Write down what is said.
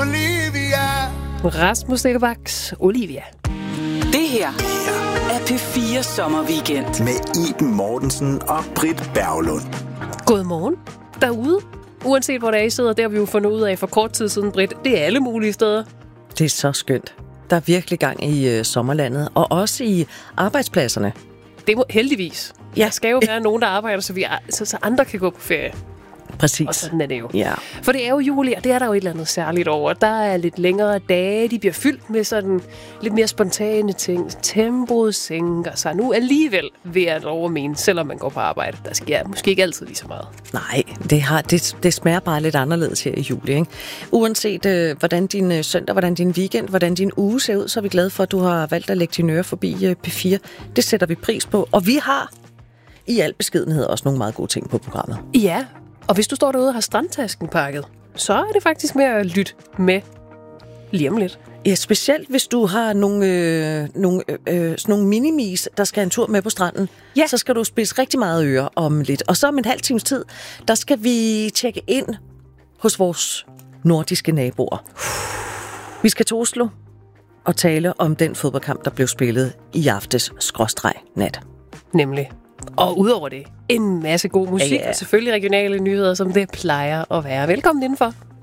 Olivia. Rasmus Stellebaks Olivia. Det her er P4 Sommerweekend. Med Iben Mortensen og Britt Berglund. Godmorgen derude. Uanset hvor der I sidder, der har vi jo fundet ud af for kort tid siden, Britt. Det er alle mulige steder. Det er så skønt. Der er virkelig gang i sommerlandet, og også i arbejdspladserne. Det må heldigvis. Ja. Der skal jo være nogen, der arbejder, så andre kan gå på ferie. Præcis. Og sådan er det jo. Ja. For det er jo juli, og det er der jo et eller andet særligt over. Der er lidt længere dage, de bliver fyldt med sådan lidt mere spontane ting. Tempoet sænker sig nu alligevel, vil jeg lov at mene, selvom man går på arbejde. Der sker måske ikke altid lige så meget. Nej, det smager bare lidt anderledes her i juli, ikke? Uanset hvordan din søndag, hvordan din weekend, hvordan din uge ser ud, så er vi glade for, at du har valgt at lægge dine ører forbi P4. Det sætter vi pris på, og vi har i al beskedenhed også nogle meget gode ting på programmet. Ja, og hvis du står derude og har strandtasken pakket, så er det faktisk med at lytte med lige om lidt. Ja, specielt hvis du har sådan nogle minimis, der skal en tur med på stranden. Ja. Så skal du spise rigtig meget øre om lidt. Og så om en halv times tid, der skal vi tjekke ind hos vores nordiske naboer. Vi skal til Oslo og tale om den fodboldkamp, der blev spillet i aftes/nat. Nemlig. Og udover det, en masse god musik, Ja. og selvfølgelig regionale nyheder, som det plejer at være. Velkommen indenfor.